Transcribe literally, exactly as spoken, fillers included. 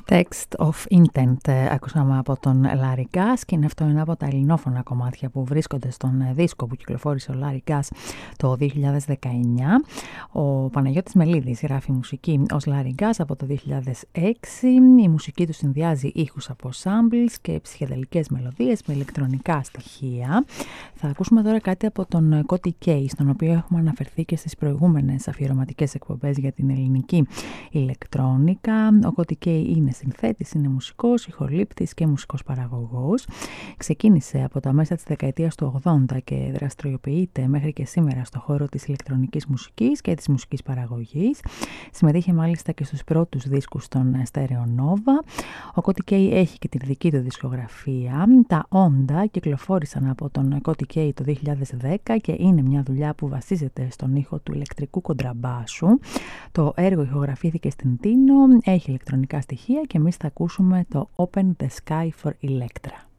Text of Intent ακούσαμε από τον Larry Gass και είναι αυτό ένα από τα ελληνόφωνα κομμάτια που βρίσκονται στον δίσκο που κυκλοφόρησε ο Larry Gass το δύο χιλιάδες δεκαεννιά. Ο Παναγιώτης Μελίδης γράφει μουσική ως Larry Gass από το δύο χιλιάδες έξι. Η μουσική του συνδυάζει ήχους από samples και ψυχεδελικές μελωδίες με ηλεκτρονικά στοιχεία. Θα ακούσουμε τώρα κάτι από τον Koty K, στον οποίο έχουμε αναφερθεί και στις προηγούμενες αφιερωματικές εκπομπές για την ελληνική ηλεκτρόνικα. Ο Koty K είναι συνθέτης, είναι μουσικός, ηχολήπτης και μουσικός παραγωγός. Ξεκίνησε από τα μέσα της δεκαετίας του ογδόντα και δραστηριοποιείται μέχρι και σήμερα στο χώρο της ηλεκτρονικής μουσικής και της μουσικής παραγωγής. Συμμετείχε μάλιστα και στους πρώτους δίσκους των Stereo Nova. Ο Koty K έχει και τη δική του δισκογραφία. Τα Onda κυκλοφόρησαν από τον Koty K το δύο χιλιάδες δέκα και είναι μια δουλειά που βασίζεται στον ήχο του ηλεκτρικού κοντραμπάσου. Το έργο ηχογραφήθηκε στην Τίνο, έχει ηλεκτρονικά στοιχεία και εμείς θα ακούσουμε το Open the Sky for Electra.